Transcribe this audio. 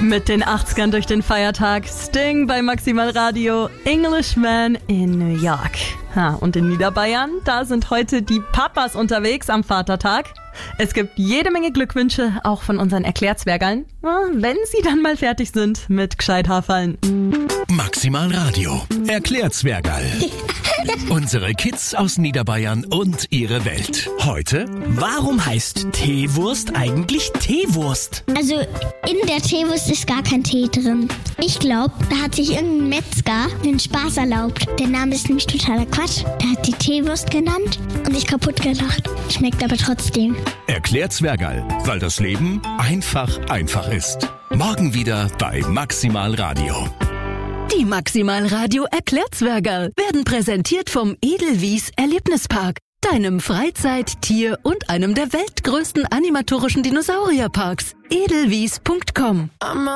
Mit den 80ern durch den Feiertag, Sting bei Maximal Radio, Englishman in New York. Und in Niederbayern, da sind heute die Papas unterwegs am Vatertag. Es gibt jede Menge Glückwünsche, auch von unseren Erklärzwergeln, wenn sie dann mal fertig sind mit Gescheithaferln. Maximal Radio, Erklärzwergerl. Unsere Kids aus Niederbayern und ihre Welt. Heute: Warum heißt Teewurst eigentlich Teewurst? Also in der Teewurst ist gar kein Tee drin. Ich glaube, da hat sich irgendein Metzger einen Spaß erlaubt. Der Name ist nämlich totaler Quatsch. Er hat die Teewurst genannt und sich kaputt gelacht. Schmeckt aber trotzdem. Erklärzwergerl, weil das Leben einfach ist. Morgen wieder bei Maximal Radio. Die Maximal Radio Erklärzwergerl werden präsentiert vom Edelwies Erlebnispark, deinem Freizeit-, Tier- und einem der weltgrößten animatorischen Dinosaurierparks. Edelwies.com